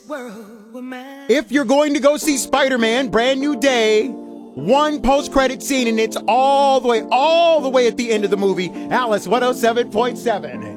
world were mine. If you're going to go see Spider-Man, Brand New Day, one post-credit scene, and it's all the way at the end of the movie. Alice 107.7.